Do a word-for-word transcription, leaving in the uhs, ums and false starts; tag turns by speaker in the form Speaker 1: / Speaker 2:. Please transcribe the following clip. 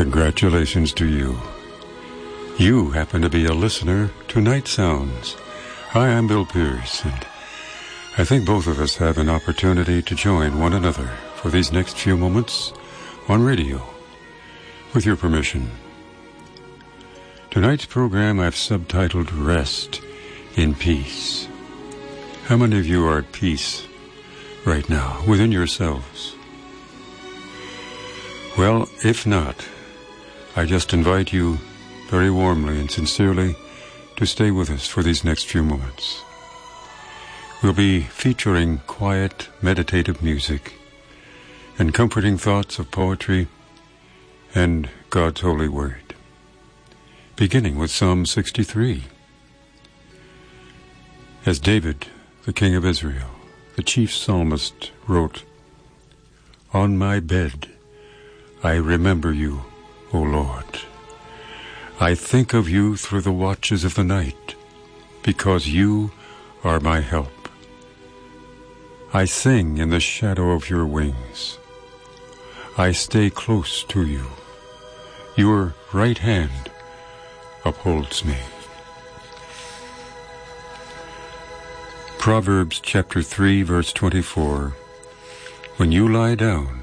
Speaker 1: Congratulations to you. You happen to be a listener to Night Sounds. Hi, I'm Bill Pierce, and I think both of us have an opportunity to join one another for these next few moments on radio. With your permission. Tonight's program I've subtitled Rest in Peace. How many of you are at peace right now within yourselves? Well, if not, I just invite you very warmly and sincerely to stay with us for these next few moments. We'll be featuring quiet, meditative music and comforting thoughts of poetry and God's holy word. Beginning with Psalm sixty-three. As David, the king of Israel, the chief psalmist, wrote, "On my bed I remember you, O Lord. I think of you through the watches of the night, because you are my help. I sing in the shadow of your wings. I stay close to you. Your right hand upholds me." Proverbs chapter three, verse twenty-four. When you lie down,